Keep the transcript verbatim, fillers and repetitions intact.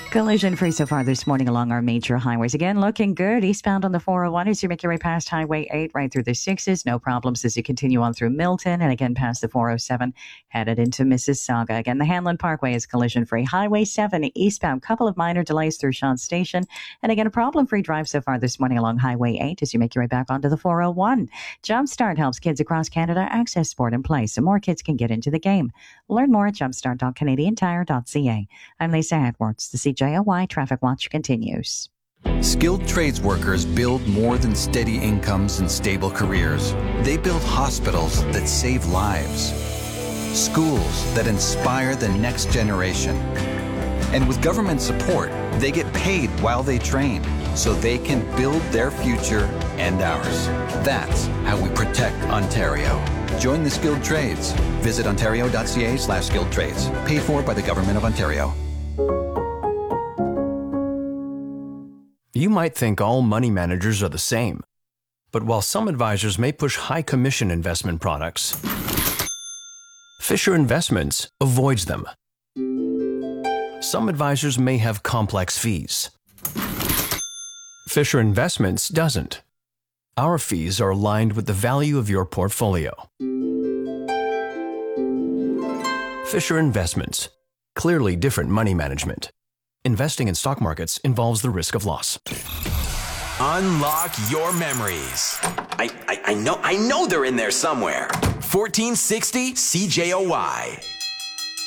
Collision free so far this morning along our major highways. Again, looking good. Eastbound on the four oh one as you make your way past Highway eight, right through the sixes. No problems as you continue on through Milton and again past the four oh seven, headed into Mississauga. Again, the Hanlon Parkway is collision free. Highway seven eastbound, couple of minor delays through Shawn Station. And again, a problem free drive so far this morning along Highway eight as you make your way back onto the four oh one. Jumpstart helps kids across Canada access sport and play so more kids can get into the game. Learn more at jumpstart dot canadian tire dot c a. I'm Lisa Edwards. The C J O Y Traffic Watch continues. Skilled trades workers build more than steady incomes and stable careers. They build hospitals that save lives, schools that inspire the next generation. And with government support, they get paid while they train so they can build their future and ours. That's how we protect Ontario. Join the skilled trades. Visit ontario dot c a slash skilled trades. Paid for by the Government of Ontario. You might think all money managers are the same. But while some advisors may push high commission investment products, Fisher Investments avoids them. Some advisors may have complex fees. Fisher Investments doesn't. Our fees are aligned with the value of your portfolio. Fisher Investments. Clearly different money management. Investing in stock markets involves the risk of loss. Unlock your memories. I, I, I know I know they're in there somewhere. fourteen sixty C J O Y.